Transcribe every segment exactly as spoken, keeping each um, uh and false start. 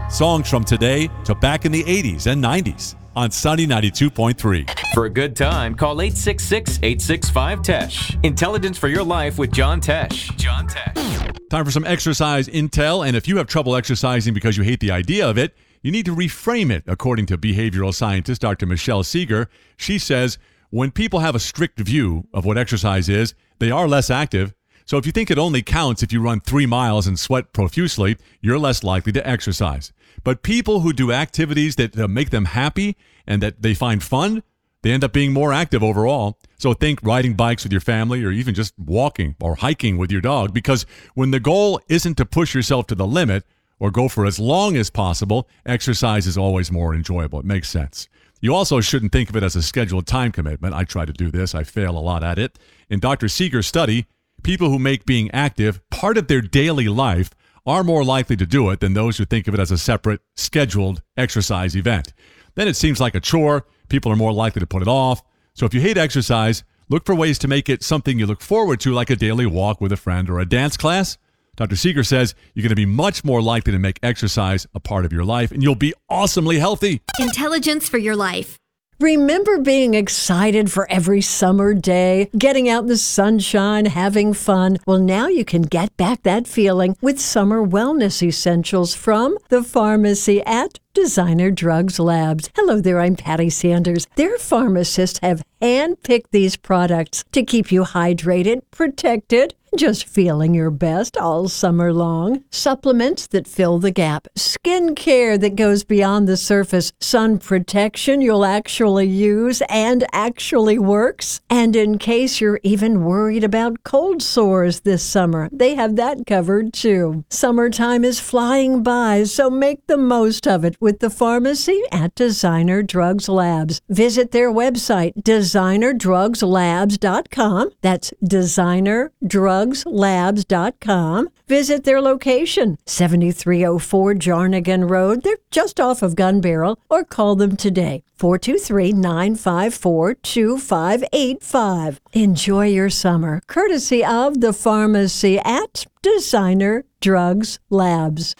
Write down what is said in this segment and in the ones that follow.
Songs from today to back in the eighties and nineties on Sunny ninety-two point three. For a good time, call eight six six, eight six five, T E S H. Intelligence for your life with John Tesh. John Tesh. Time for some exercise intel, and if you have trouble exercising because you hate the idea of it, you need to reframe it, according to behavioral scientist Doctor Michelle Seeger. She says when people have a strict view of what exercise is, they are less active. So if you think it only counts if you run three miles and sweat profusely, you're less likely to exercise. But people who do activities that uh, make them happy and that they find fun, they end up being more active overall. So think riding bikes with your family or even just walking or hiking with your dog, because when the goal isn't to push yourself to the limit or go for as long as possible, exercise is always more enjoyable. It makes sense. You also shouldn't think of it as a scheduled time commitment. I try to do this. I fail a lot at it. In Doctor Seeger's study, people who make being active part of their daily life are more likely to do it than those who think of it as a separate, scheduled exercise event. Then it seems like a chore. People are more likely to put it off. So if you hate exercise, look for ways to make it something you look forward to, like a daily walk with a friend or a dance class. Doctor Seeger says you're going to be much more likely to make exercise a part of your life, and you'll be awesomely healthy. Intelligence for your life. Remember being excited for every summer day, getting out in the sunshine, having fun? Well, now you can get back that feeling with summer wellness essentials from the pharmacy at Designer Drugs Labs. Hello there, I'm Patty Sanders. Their pharmacists have handpicked these products to keep you hydrated, protected, just feeling your best all summer long. Supplements that fill the gap, skin care that goes beyond the surface, sun protection you'll actually use and actually works. And in case you're even worried about cold sores this summer, they have that covered too. Summertime is flying by, so make the most of it with the pharmacy at Designer Drugs Labs. Visit their website, designer drugs labs dot com. That's designer drugs labs dot com. Visit their location, seventy-three oh four Jarnigan Road. They're just off of Gun Barrel, or call them today, four two three, nine five four, two five eight five. Enjoy your summer, courtesy of the pharmacy at Designer Drugs Labs.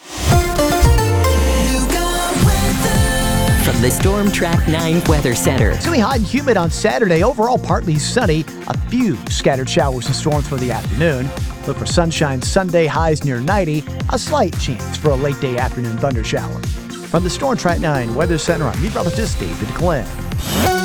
From the Storm Track nine Weather Center. It's going to be hot and humid on Saturday. Overall, partly sunny. A few scattered showers and storms for the afternoon. Look for sunshine Sunday, highs near ninety. A slight chance for a late day afternoon thunder shower. From the Storm Track nine Weather Center, I'm meteorologist David Glenn.